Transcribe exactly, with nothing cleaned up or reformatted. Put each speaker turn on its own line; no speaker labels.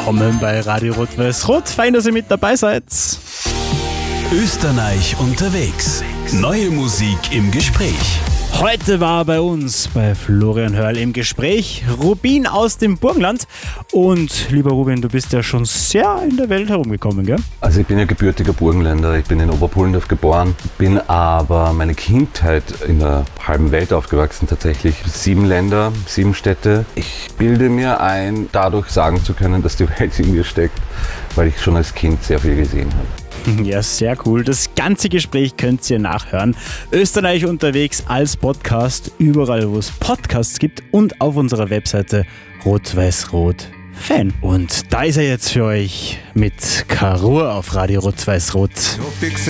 willkommen bei Radio Rot-Weiß-Rot. Fein, dass ihr mit dabei seid.
Österreich unterwegs. Neue Musik im Gespräch.
Heute war bei uns bei Florian Hörl im Gespräch Rubin aus dem Burgenland. Und lieber Rubin, du bist ja schon sehr in der Welt herumgekommen, gell?
Also ich bin ja gebürtiger Burgenländer, ich bin in Oberpullendorf geboren, bin aber meine Kindheit in der halben Welt aufgewachsen, tatsächlich sieben Länder, sieben Städte. Ich bilde mir ein, dadurch sagen zu können, dass die Welt in mir steckt, weil ich schon als Kind sehr viel gesehen habe.
Ja, sehr cool. Das ganze Gespräch könnt ihr nachhören. Österreich unterwegs als Podcast, überall wo es Podcasts gibt und auf unserer Webseite Rot-Weiß-Rot Fan. Und da ist er jetzt für euch mit Karur auf Radio Rot-Weiß-Rot.